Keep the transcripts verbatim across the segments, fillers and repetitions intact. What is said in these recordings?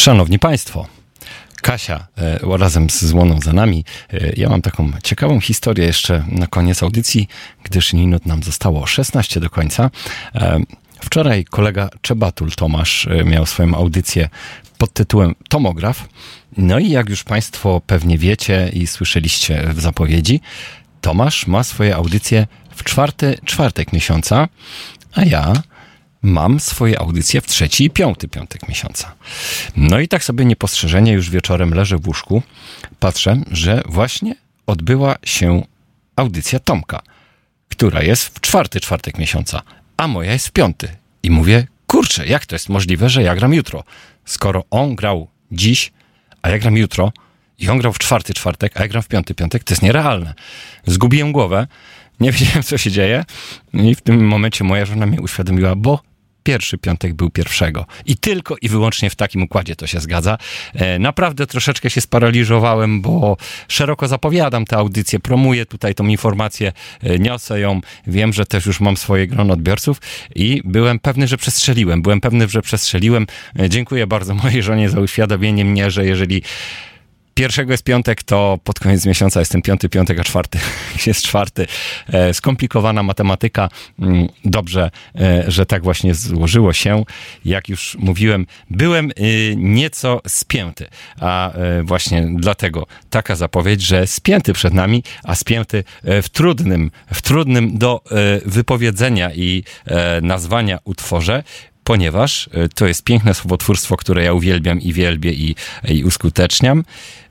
Szanowni Państwo, Kasia e, razem z Złoną za nami. E, ja mam taką ciekawą historię jeszcze na koniec audycji, gdyż minut nam zostało szesnaście do końca. E, wczoraj kolega Czebatul Tomasz e, miał swoją audycję pod tytułem Tomograf. No i jak już Państwo pewnie wiecie i słyszeliście w zapowiedzi, Tomasz ma swoje audycje w czwarty czwartek miesiąca, a ja mam swoje audycje w trzeci i piąty piątek miesiąca. No i tak sobie niepostrzeżenie już wieczorem leżę w łóżku, patrzę, że właśnie odbyła się audycja Tomka, która jest w czwarty czwartek miesiąca, a moja jest w piąty. I mówię, kurczę, jak to jest możliwe, że ja gram jutro? Skoro on grał dziś, a ja gram jutro i on grał w czwarty czwartek, a ja gram w piąty piątek, to jest nierealne. Zgubiłem głowę, nie wiedziałem, co się dzieje i w tym momencie moja żona mnie uświadomiła, bo pierwszy piątek był pierwszego. I tylko i wyłącznie w takim układzie to się zgadza. E, naprawdę troszeczkę się sparaliżowałem, bo szeroko zapowiadam tę audycję, promuję tutaj tą informację, e, niosę ją. Wiem, że też już mam swoje grono odbiorców i byłem pewny, że przestrzeliłem. Byłem pewny, że przestrzeliłem. E, dziękuję bardzo mojej żonie za uświadomienie mnie, że jeżeli pierwszego jest piątek, to pod koniec miesiąca jest ten piąty piątek, a czwarty jest czwarty. E, skomplikowana matematyka. Dobrze, e, że tak właśnie złożyło się. Jak już mówiłem, byłem e, nieco spięty, a e, właśnie dlatego taka zapowiedź, że spięty przed nami, a spięty w trudnym, w trudnym do e, wypowiedzenia i e, nazwania utworze, ponieważ to jest piękne słowotwórstwo, które ja uwielbiam i wielbię i, i uskuteczniam.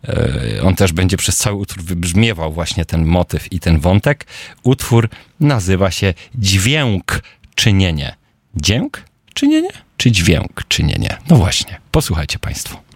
On też będzie przez cały utwór wybrzmiewał właśnie ten motyw i ten wątek. Utwór nazywa się Dźwięk czynienie. Dźwięk czynienie? Czy dźwięk czynienie? No właśnie, posłuchajcie Państwo.